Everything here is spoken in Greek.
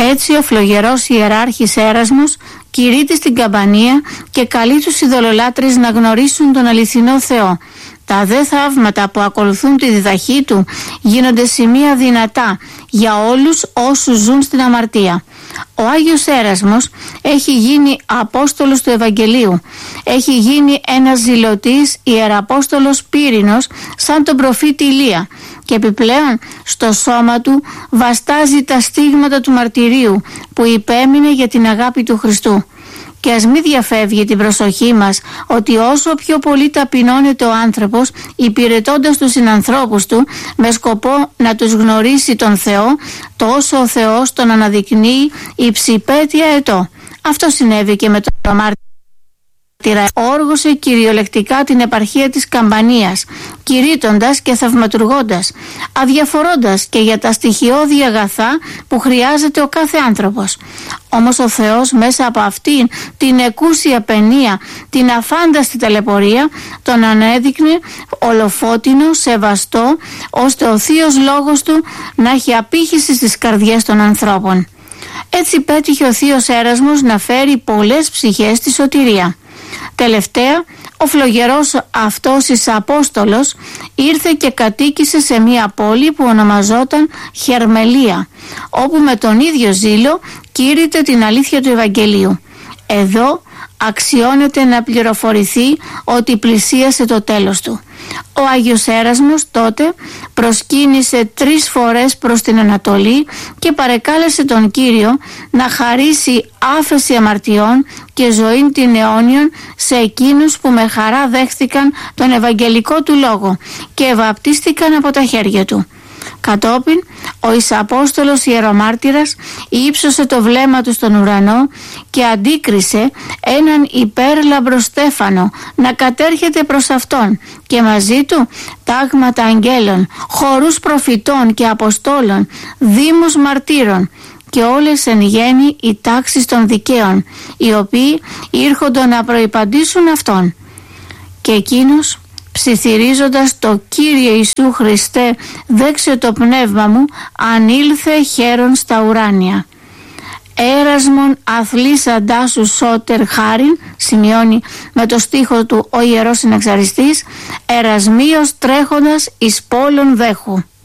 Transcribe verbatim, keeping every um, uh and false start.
Έτσι ο φλογερός ιεράρχης Έρασμος κηρύττει στην καμπανία και καλεί τους ειδωλολάτρες να γνωρίσουν τον αληθινό Θεό. Τα δε θαύματα που ακολουθούν τη διδαχή του γίνονται σημεία δυνατά για όλους όσους ζουν στην αμαρτία. Ο Άγιος Έρασμος έχει γίνει Απόστολος του Ευαγγελίου. Έχει γίνει ένας ζηλωτής Ιεραπόστολος πύρινος σαν τον προφήτη Ηλία και επιπλέον στο σώμα του βαστάζει τα στίγματα του μαρτυρίου που υπέμεινε για την αγάπη του Χριστού. Και ας μην διαφεύγει την προσοχή μας ότι όσο πιο πολύ ταπεινώνεται ο άνθρωπος υπηρετώντας τους συνανθρώπους του με σκοπό να τους γνωρίσει τον Θεό, τόσο ο Θεός τον αναδεικνύει υψηπέτεια ετώ. Αυτό συνέβη και με τον αμάρτηρα. Όργωσε κυριολεκτικά την επαρχία της Καμπανίας, κηρύττοντας και θαυματουργώντας, αδιαφορώντας και για τα στοιχειώδη αγαθά που χρειάζεται ο κάθε άνθρωπος. Όμως ο Θεός μέσα από αυτήν την εκούσια παινία, την αφάνταστη ταλαιπωρία, τον ανέδειχνε ολοφώτινο, σεβαστό, ώστε ο θείος λόγος του να έχει απήχηση στις καρδιές των ανθρώπων. Έτσι πέτυχε ο θείος Έρασμος να φέρει πολλές ψυχές στη σωτηρία. Τελευταία, ο φλογερός αυτός εις Απόστολος ήρθε και κατοίκησε σε μία πόλη που ονομαζόταν Χερμελία, όπου με τον ίδιο ζήλο κήρυτε την αλήθεια του Ευαγγελίου. Εδώ αξιώνεται να πληροφορηθεί ότι πλησίασε το τέλος του. Ο Άγιος Έρασμος τότε προσκύνησε τρεις φορές προς την Ανατολή και παρεκάλεσε τον Κύριο να χαρίσει άφεση αμαρτιών και ζωήν την αιώνιον σε εκείνους που με χαρά δέχθηκαν τον Ευαγγελικό του Λόγο και βαπτίστηκαν από τα χέρια του. Κατόπιν ο Ισαπόστολος ιερομάρτυρας ύψωσε το βλέμμα του στον ουρανό και αντίκρισε έναν υπέρλαμπρο στέφανο να κατέρχεται προς αυτόν και μαζί του τάγματα αγγέλων, χορούς προφητών και αποστόλων, δήμους μαρτύρων και όλες εν γέννη οι τάξεις των δικαίων, οι οποίοι ήρχοντο να προϋπαντήσουν αυτόν. Και εκείνος, ψιθυρίζοντας το Κύριε Ιησού Χριστέ, δέξε το πνεύμα μου, ανήλθε χαίρον στα ουράνια. Έρασμον αθλής αντάσου σώτερ χάριν, σημειώνει με το στίχο του ο Ιερός Συναξαριστής, ερασμίος τρέχοντας εις πόλων δέχου.